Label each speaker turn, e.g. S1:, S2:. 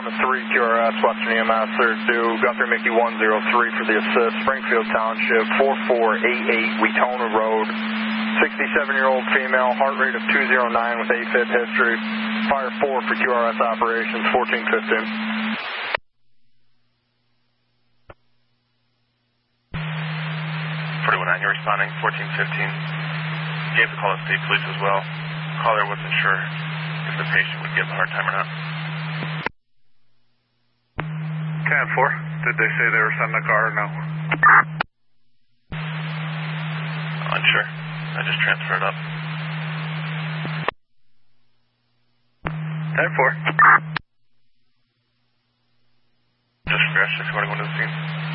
S1: to 3 QRS, Western EMS, they're due Guthrie Mickey 103 for the assist, Springfield Township, 4488 Weetona Road, 67-year-old female, heart rate of 209 with AFib history, fire 4 for QRS operations, 1415.
S2: 419, you're responding, 1415. Gave the call to state police as well. Caller wasn't sure if the patient would give a hard time or not.
S3: 10-4, did they say they were sending a car or no?
S2: Unsure. I just transferred up.
S3: 10-4.
S2: Just crash if you want to go to the scene.